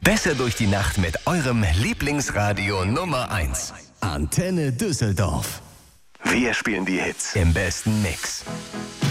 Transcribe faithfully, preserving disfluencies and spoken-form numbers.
Besser durch die Nacht mit eurem Lieblingsradio Nummer eins. Antenne Düsseldorf. Wir spielen die Hits im besten Mix.